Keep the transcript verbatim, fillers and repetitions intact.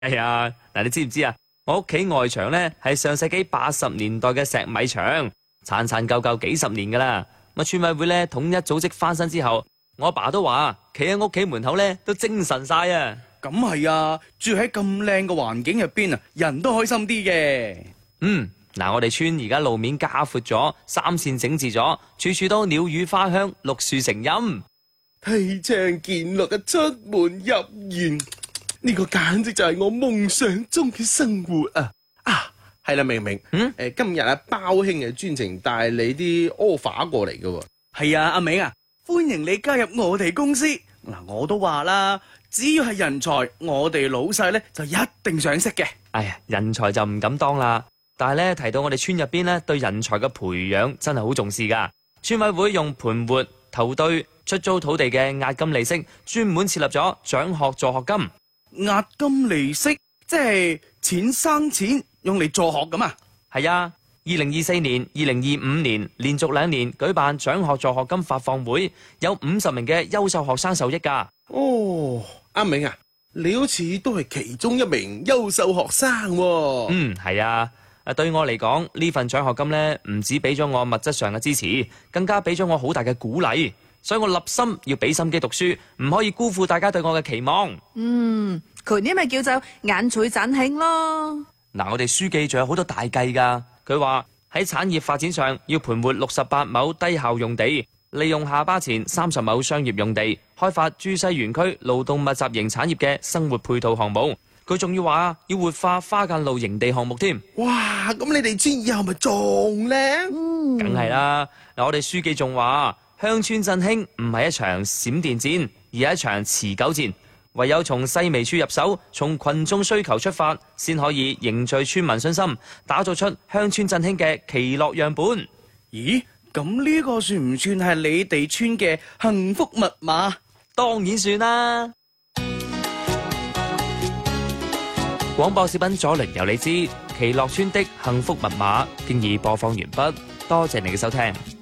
哎呀，嗱，你知唔知啊？我屋企外牆咧係上世紀八十年代嘅石米牆，殘殘舊舊幾十年噶啦。咁村委會咧統一組織翻身之後，我阿爸都話，企喺屋企門口咧都精神晒啊！ 咁係啊，住喺咁靚嘅環境入邊啊，人都開心啲嘅。 嗯，嗱，我哋村而家路面加闊咗，三線整治咗，處處都鳥語花香，綠樹成蔭。 梯窗見落嘅出門入園，呢個簡直就係我夢想中嘅生活啊！啊，係啦，明明， 嗯， 誒，今日阿包兄係專程帶你啲 offer 過嚟嘅。 係啊，阿明啊，歡迎你加入我哋公司。嗱，我都話啦，只要係人才，我哋老細咧就一定賞識嘅。 哎呀，人才就唔敢當啦。但係咧提到我哋村入邊咧，對人才嘅培養真係好重視噶。村委會用盤活、投對、出租土地嘅押金利息，專門設立咗獎學助學金。 押金利息即係錢生錢，用嚟助學咁啊？ 係啊，二零二四年、二零二五年連續兩年舉辦獎學助學金發放會，有五十名嘅優秀學生受益噶。 哦，阿明啊，你好似都係其中一名優秀學生喎。 嗯，係啊。誒，對我嚟講，呢份獎學金呢，唔止俾咗我物質上嘅支持，更加俾咗我好大嘅鼓勵。所以我立心要俾心機讀書，唔可以辜負大家對我嘅期望。 嗯，佢呢咪叫做眼取盞興咯。 嗱，我哋書記仲有好多大計噶。佢話喺產業發展上要盤活六十八畝低效用地，利用下巴前三十畝商業用地，開發珠西園區勞動密集型產業嘅生活配套項目。佢仲要話要活化花間路營地項目添。 哇，咁你哋村以後咪仲靚？ 嗯， 梗係啦。嗱，我哋書記仲話鄉村振興唔係一場閃電戰，而係一場持久戰。唯有從細微處入手，從群眾需求出發，先可以凝聚村民信心，打造出鄉村振興嘅奇樂樣本。 咦，咁呢個算唔算係你哋村嘅幸福密碼？ 當然算啦。廣播小品左鄰右里之奇樂村的幸福密碼經已播放完畢，多謝你嘅收聽。